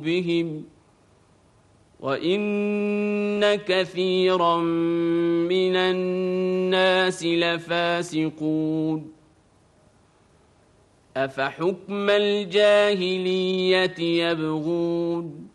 قلوبهم وإن كثيرا من الناس لفاسقون أفحكم الجاهلية يبغون